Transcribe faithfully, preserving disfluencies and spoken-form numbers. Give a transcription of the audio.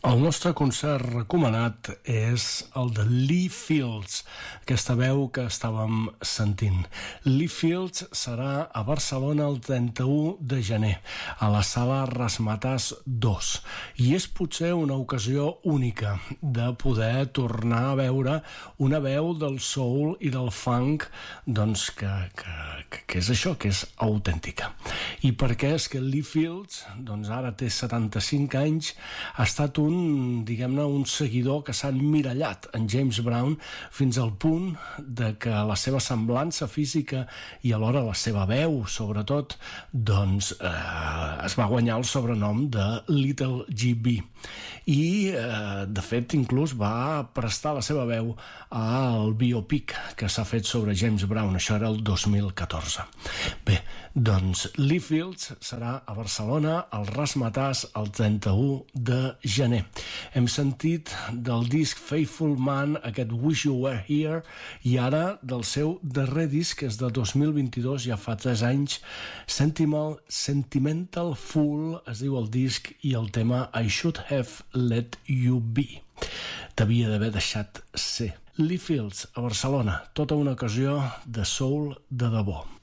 El nostre concert recomanat és el de Lee Fields, aquesta veu que estàvem sentint. Lee Fields serà a Barcelona el trenta-u de gener, a la sala Razzmatazz dos, i és potser una ocasió única de poder tornar a veure una veu del soul i del funk, doncs que, que, que és això, que és autèntica. I per què? És que Lee Fields, doncs ara té setanta-cinc anys, ha estat un diguem-ne, un seguidor que s'ha emmirallat en James Brown fins al punt de que la seva semblança física i alhora la seva veu, sobretot, doncs eh, es va guanyar el sobrenom de Little G B. I, eh, de fet, inclús va prestar la seva veu al biopic que s'ha fet sobre James Brown. Això era el dos mil catorze. Bé, doncs Lee Fields serà a Barcelona al Razzmatazz el trenta-u de gener. Hem sentit del disc Faithful Man aquest Wish You Were Here, i ara del seu darrer disc, que és de dos mil vint-i-dos, ja fa tres anys, Sentimental, Sentimental Fool es diu el disc, i el tema I Should Have Let You Be. T'havia d'haver deixat ser. Lee Fields a Barcelona, tota una ocasió de soul de debò.